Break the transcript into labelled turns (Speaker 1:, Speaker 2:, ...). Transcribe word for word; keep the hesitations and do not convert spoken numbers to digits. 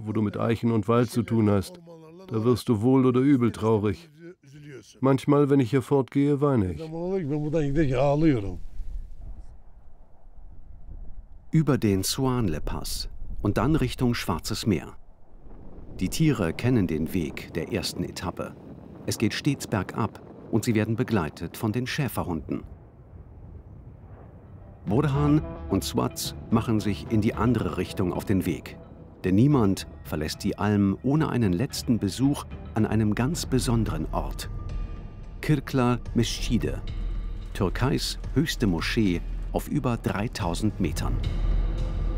Speaker 1: wo du mit Eichen und Wald zu tun hast. Da wirst du wohl oder übel traurig. Manchmal, wenn ich hier fortgehe, weine ich.
Speaker 2: Über den Suanle-Pass und dann Richtung Schwarzes Meer. Die Tiere kennen den Weg der ersten Etappe. Es geht stets bergab und sie werden begleitet von den Schäferhunden. Burhan und Swats machen sich in die andere Richtung auf den Weg. Denn niemand verlässt die Alm ohne einen letzten Besuch an einem ganz besonderen Ort. Kirklar Meschide, Türkeis höchste Moschee auf über dreitausend Metern.